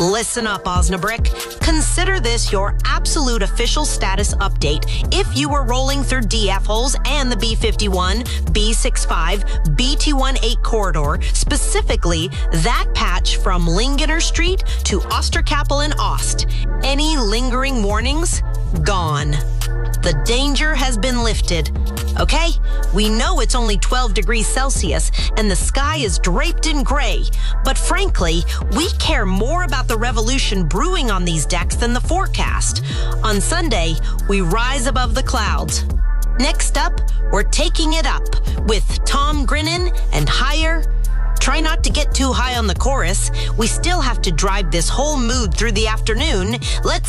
Listen up, Osnabrick. Consider this your absolute official status update. If you were rolling through DF holes and the B51, B65, B218 corridor, specifically that patch from Lingener Street to Osterkappel and Ost, any lingering warnings? Gone. The danger has been lifted. Okay, we know it's only 12 degrees Celsius and the sky is draped in gray, but frankly, we care more about the revolution brewing on these decks than the forecast. On Sunday, we rise above the clouds. Next up, we're taking it up with Tom Grinnan and Higher. Try not to get too high on the chorus. We still have to drive this whole mood through the afternoon. Let's